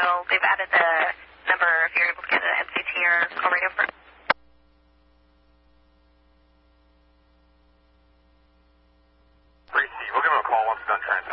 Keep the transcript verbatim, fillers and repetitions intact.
they've added the number if you're able to get an M C T or call radio for. three C, we'll give him a call once it's done transmitting.